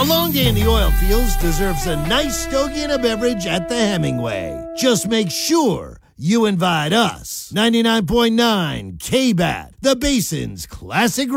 A long day in the oil fields deserves a nice stogie and a beverage at the Hemingway. Just make sure you invite us. 99.9 KBAT, the Basin's classic